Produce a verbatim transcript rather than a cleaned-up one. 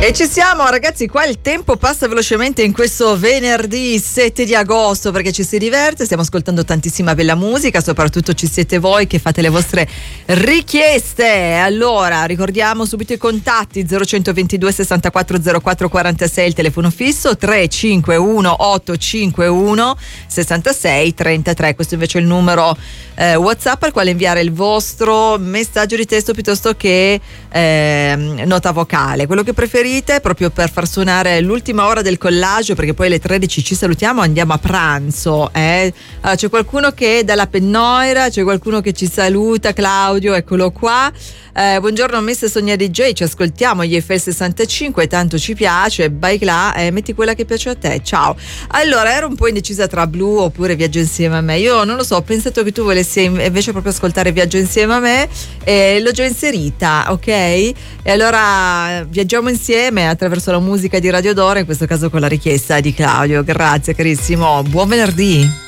E ci siamo ragazzi, qua il tempo passa velocemente in questo venerdì sette di agosto perché ci si diverte, stiamo ascoltando tantissima bella musica, soprattutto ci siete voi che fate le vostre richieste. Allora ricordiamo subito i contatti: zero centoventidue sessantaquattro zero quattro quarantasei il telefono fisso, tre cinque uno otto cinque uno sessantasei trentatré, questo invece è il numero eh, WhatsApp al quale inviare il vostro messaggio di testo piuttosto che eh, nota vocale, quello che preferite, proprio per far suonare l'ultima ora del collage, perché poi alle tredici ci salutiamo, andiamo a pranzo. Eh? Allora, c'è qualcuno che è dalla Pennoira, c'è qualcuno che ci saluta, Claudio, eccolo qua. Eh, buongiorno miss Sonia D J, ci ascoltiamo gli F L sessantacinque, tanto ci piace, vai là, eh, metti quella che piace a te, ciao. Allora, ero un po' indecisa tra Blu oppure Viaggio insieme a me, io non lo so, ho pensato che tu volessi invece proprio ascoltare Viaggio insieme a me e l'ho già inserita, ok? E allora viaggiamo insieme attraverso la musica di Radio Dora, in questo caso con la richiesta di Claudio. Grazie carissimo, buon venerdì.